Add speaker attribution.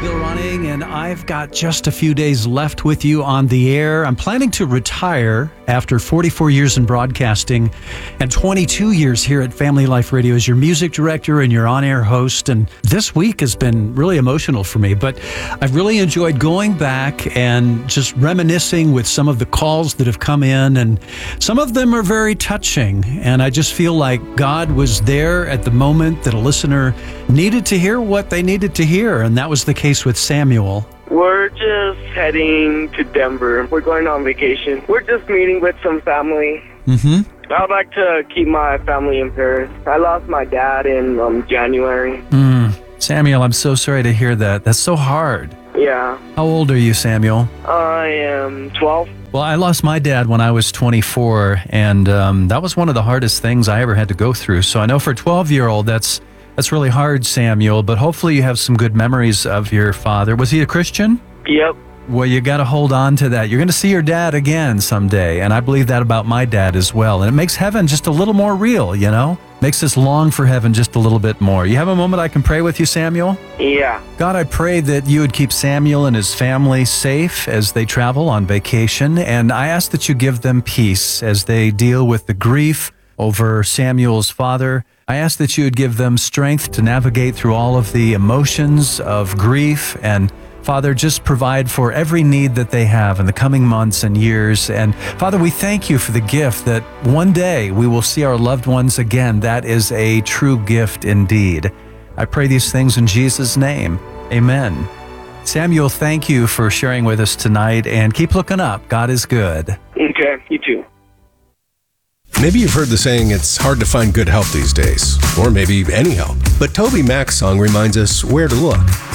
Speaker 1: still running, and I've got just a few days left with you on the air. I'm planning to retire after 44 years in broadcasting and 22 years here at Family Life Radio as your music director and your on-air host. And this week has been really emotional for me, but I've really enjoyed going back and just reminiscing with some of the calls that have come in, and some of them are very touching. And I just feel like God was there at the moment that a listener needed to hear what they needed to hear, and that was the case with Samuel.
Speaker 2: We're just heading to Denver. We're going on vacation. We're just meeting with some family.
Speaker 1: Mm-hmm.
Speaker 2: I'd like to keep my family in Paris. I lost my dad in January.
Speaker 1: Samuel, I'm so sorry to hear that. That's so hard.
Speaker 2: Yeah.
Speaker 1: How old are you, Samuel?
Speaker 2: I am 12.
Speaker 1: Well, I lost my dad when I was 24, and that was one of the hardest things I ever had to go through. So I know for a 12-year-old, that's really hard, Samuel, but hopefully you have some good memories of your father. Was he a Christian?
Speaker 2: Yep.
Speaker 1: Well, you got to hold on to that. You're going to see your dad again someday, and I believe that about my dad as well. And it makes heaven just a little more real, you know? Makes us long for heaven just a little bit more. You have a moment I can pray with you, Samuel?
Speaker 2: Yeah.
Speaker 1: God, I pray that you would keep Samuel and his family safe as they travel on vacation, and I ask that you give them peace as they deal with the grief over Samuel's father. I ask that you would give them strength to navigate through all of the emotions of grief, and Father, just provide for every need that they have in the coming months and years. And Father, we thank you for the gift that one day we will see our loved ones again. That is a true gift indeed. I pray these things in Jesus' name. Amen. Samuel, thank you for sharing with us tonight, and keep looking up. God is good.
Speaker 2: Okay, you too.
Speaker 3: Maybe you've heard the saying, it's hard to find good help these days, or maybe any help. But Toby Mac's song reminds us where to look.